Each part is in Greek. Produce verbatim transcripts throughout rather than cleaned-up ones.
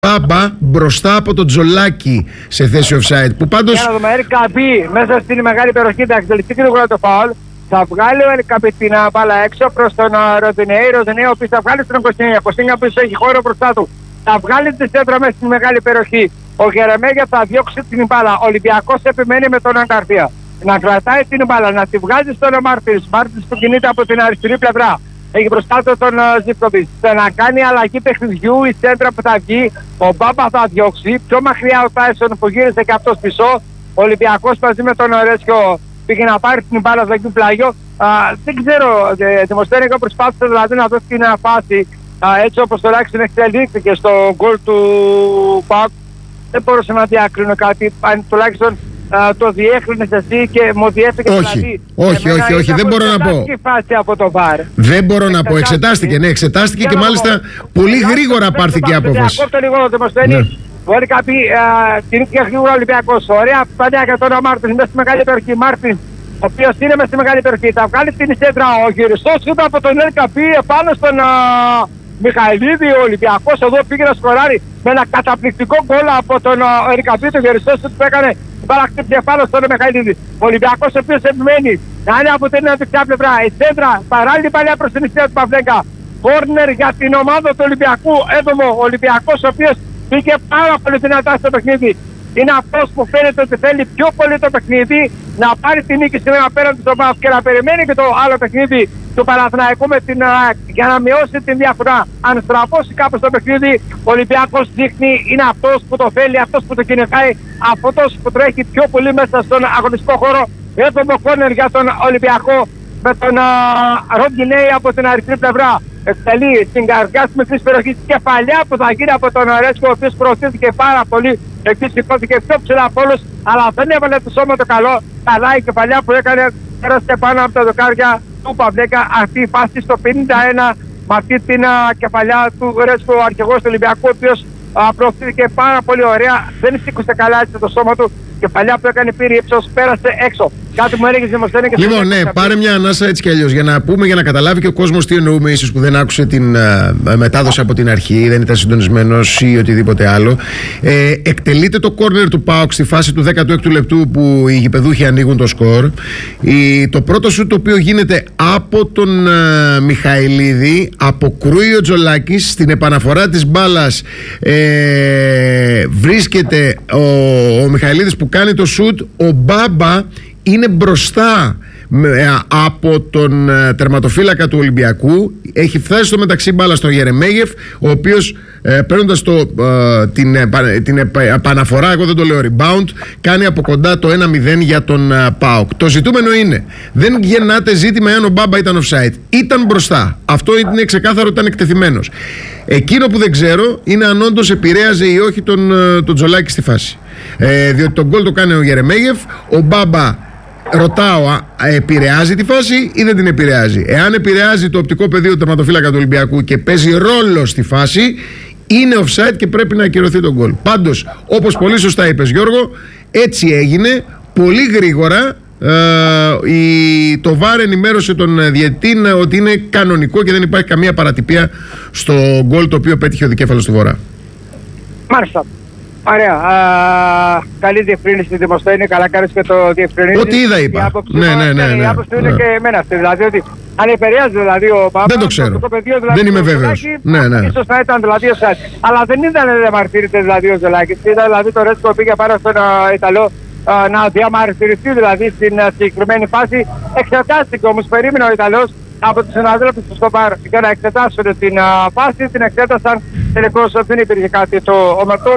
Μπάμπα μπροστά από τον Τζολάκη σε θέση offside. Που πάντως. Για να δούμε, Ερκαμπή μέσα στην μεγάλη περιοχή, εντάξει, τελική γρήγορα το φάουλ. Θα βγάλει ο Ερκαμπή την μπάλα έξω προς τον Ροντινέη. Ροντινέη, ο οποίος θα βγάλει στον Κωνσταντίνο. Ο Κωνσταντίνο που έχει χώρο μπροστά του. Θα βγάλει τη σέντρα μέσα στην μεγάλη περιοχή. Ο Γερεμέγεφ θα διώξει την μπάλα. Ο Ολυμπιακός επιμένει με τον Αγκαρδία. Να κρατάει την μπάλα, να τη βγάζει στον Μάρτινς. Μάρτινς που κινείται από την αριστερή πλευρά. Έχει μπροστά του τον Ζιβκοβιτς. Να κάνει αλλαγή παιχνιδιού, η σέντρα που θα βγει. Ο Μπάμπα θα διώξει. Πιο μακριά ο Τάισον που γύρισε και αυτός πίσω. Ο Ολυμπιακός μαζί με τον Ρέσκιο πήγε να πάρει την μπάλα στο εκεί πλάγιο. Α, δεν ξέρω, Δημοσθένικο προσπάθησε δηλαδή να δώσει την φάση α, έτσι όπως τουλάχιστον εξελίχθηκε στο γκολ του ΠΑΟΚ. Δεν μπορούσα να διακρίνω κάτι, αν τουλάχιστον α, το διέκρινες εσύ και μου διέφυγε δηλαδή. Όχι, όχι, όχι, δεν μπορώ να πω. Φάση από το βάρ. Δεν μπορώ να πω, εξετάστηκε, ναι, εξετάστηκε και μάλιστα πολύ γρήγορα πάρθηκε η απόφαση. Διακόπτω λίγο το Δημοσθένη. Μπορεί κάποιοι κινήθηκε γρήγορα ο Ολυμπιακός. Ωραία παλιά για τον Μάρτιν μέσα στη μεγάλη περιοχή. Μάρτιν, ο οποίος είναι μέσα στη μεγάλη περιοχή. Θα βγάλει την σέντρα. Ο γυριστός σούτα από τον Ερκαμπή επάνω στον α, Μιχαηλίδη. Ο Ολυμπιακός εδώ πήγε να σκοράρει με ένα καταπληκτικό γκολ από τον Ερκαμπή. Το γυριστός του που έκανε την μπάλα χτύπησε επάνω στον Μιχαηλίδη. Ο Ολυμπιακός ο οποίος επιμένει να είναι από την δεξιά πλευρά. Η σέντρα παράλληλη παλιά προς την νησιά του Παυλέγκα. Κόρνερ για την ομάδα του Ολυμπιακού. Έβδομο ο Ολυμπιακός ο οποίος πήγε πάρα πολύ δυνατά στο παιχνίδι. Είναι αυτός που φαίνεται ότι θέλει πιο πολύ το παιχνίδι, να πάρει την νίκη σήμερα απέναντι στον ΠΑΟΚ και να περιμένει και το άλλο παιχνίδι του Παναθηναϊκού με την, για να μειώσει την διαφορά. Αν στραβώσει κάπως το παιχνίδι, ο Ολυμπιακός δείχνει είναι αυτός που το θέλει, αυτός που το κυνηγάει, αυτός που τρέχει πιο πολύ μέσα στον αγωνιστικό χώρο. Εδώ το κόρνερ για τον Ολυμπιακό με τον Ροντινέη από την αριστερή πλευρά. Εκτελεί στην καρδιά της μικρής περιοχής κεφαλιά που θα γίνει από τον Ρέσκο, ο οποίος προωθήθηκε πάρα πολύ. Εκεί σηκώθηκε πιο ψηλά από όλους, αλλά δεν έβαλε το σώμα το καλό. Καλά η κεφαλιά που έκανε, πέρασε πάνω από τα δοκάρια του Παυλέκα. Αυτή η φάση στο πενήντα ένα με αυτή την α, κεφαλιά του Ρέσκο, ο αρχηγός του Ολυμπιακού, ο οποίος προωθήθηκε πάρα πολύ ωραία. Δεν σήκωσε καλά έτσι το σώμα του. Κεφαλιά που έκανε πήρε ύψος, πέρασε έξω. Κάτι μου έλεγε Δημοσθένη και λοιπόν, ναι, πάρε μια ανάσα έτσι κι αλλιώς για να πούμε, για να καταλάβει και ο κόσμος τι εννοούμε, ίσως που δεν άκουσε την uh, μετάδοση από την αρχή, δεν ήταν συντονισμένος ή οτιδήποτε άλλο. Ε, εκτελείται το κόρνερ του ΠΑΟΚ στη φάση του δέκατου έκτου λεπτού που οι γηπεδούχοι ανοίγουν το σκορ. Η, το πρώτο σου το οποίο γίνεται από τον uh, Μιχαηλίδη, αποκρούει ο Τζολάκης, στην επαναφορά της μπάλας ε, βρίσκεται ο, ο Μιχαηλίδης που κάνει το σουτ, ο Μπάμπα είναι μπροστά από τον τερματοφύλακα του Ολυμπιακού. Έχει φτάσει στο μεταξύ μπάλα στον Γερεμέγεφ, ο οποίος ε, παίρνοντας το, ε, την, την επαναφορά, εγώ δεν το λέω rebound, κάνει από κοντά το ένα μηδέν για τον ε, ΠΑΟΚ. Το ζητούμενο είναι, δεν γεννάται ζήτημα εάν ο Μπάμπα ήταν offside. Ήταν μπροστά. Αυτό είναι ξεκάθαρο, ήταν εκτεθειμένος. Εκείνο που δεν ξέρω είναι αν όντως επηρέαζε ή όχι τον, τον Τζολάκη στη φάση. Ε, διότι τον γκολ το κάνει ο Γερεμέγεφ. Ο Μπάμπα, ρωτάω, επηρεάζει τη φάση ή δεν την επηρεάζει? Εάν επηρεάζει το οπτικό πεδίο του τερματοφύλακα του Ολυμπιακού και παίζει ρόλο στη φάση, είναι offside και πρέπει να ακυρωθεί τον γκολ. Πάντως, όπως πολύ σωστά είπες Γιώργο, έτσι έγινε πολύ γρήγορα. Uh, η, το βάρ ενημέρωσε τον διαιτητή ότι είναι κανονικό και δεν υπάρχει καμία παρατυπία στο γκολ το οποίο πέτυχε ο δικέφαλος του Βορρά. Μάλιστα. Ωραία. Α, καλή διευκρίνηση στη Δημοσθένη, καλά κάνεις και το διευκρινίζεις. Ό,τι είδα είπα. Άποψη, ναι, ναι, ναι, ναι, η άποψη ναι. είναι και εμένα αυτή. Δηλαδή ότι αν επηρεάζει δηλαδή ο Παπά. Δεν το ξέρω. Το πεδίο, δηλαδή, δεν είμαι βέβαιος. Ναι, ναι. Ίσως να ήταν δηλαδή ο Σάτ. Αλλά δεν ήταν διαμαρτύρεται δηλαδή ο Ζολάκης. Ήταν δηλαδή το Ρέσκο πήγε πάνω στον uh, Ιταλό uh, να διαμαρτυρηθεί δηλαδή στην uh, συγκεκριμένη φάση. Εξετάστηκε όμως, περίμενε ο Ιταλός από τους συναδέλφους του Σκοπάρ για να εξετάσουν την uh, φάση. Την εξέτασαν. Τελικώς δεν υπήρχε κάτι το ομαρτό.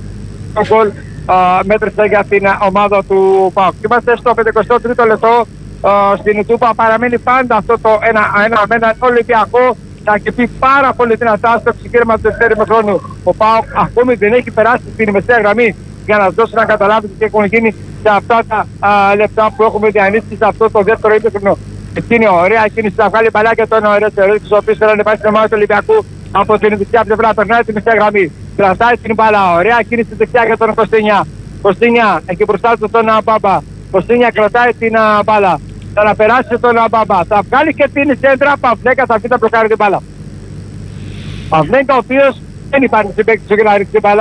Το γκολ μέτρησε για την ομάδα του ΠΑΟΚ. Είμαστε στο πενηκοστό τρίτο λεπτό. Uh, στην Τούπα παραμένει πάντα αυτό το ένα με έναν Ολυμπιακό. Θα κυπεί πάρα πολύ δυνατά στο ξεκίνημα του δεύτερου χρόνου. Ο ΠΑΟΚ ακόμη δεν έχει περάσει την μεσαία γραμμή για να δώσει να καταλάβει τι έχουν γίνει σε αυτά τα uh, λεπτά που έχουμε διανύσει σε αυτό το δεύτερο ήμιχρονο. Εκείνη ωραία κίνηση θα βγάλει παλιά και τον Ρέτσο, ο οποίος θέλει να πάει στην ομάδα του Ολυμπιακού από την δεξιά πλευρά. Περνάει τη μεσαία γραμμή. Κρατάει την μπάλα. Ωραία κίνηση δεξιά για τον Κωνσταντίνια. Κωνσταντίνια έχει μπροστά του τον Μπάμπα. Κωνσταντίνια κρατάει την μπάλα. Θα να περάσει τον Μπάμπα. Θα βγάλει και την σέντρα. Παυλέκα θα βγει να μπλοκάρει την μπάλα. Παυλέκα ο οποίος δεν υπάρχει συμπαίκτης για να ρίξει την μπάλα.